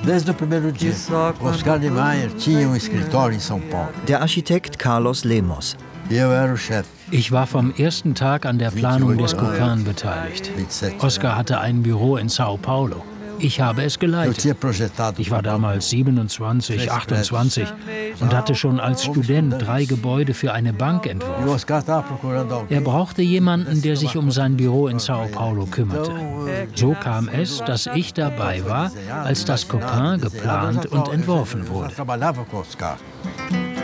Der Architekt Carlos Lemos. Ich war vom ersten Tag an der Planung des Copain beteiligt. Oscar hatte ein Büro in Sao Paulo. Ich habe es geleitet. Ich war damals 27, 28 und hatte schon als Student 3 Gebäude für eine Bank entworfen. Er brauchte jemanden, der sich um sein Büro in Sao Paulo kümmerte. So kam es, dass ich dabei war, als das Copain geplant und entworfen wurde.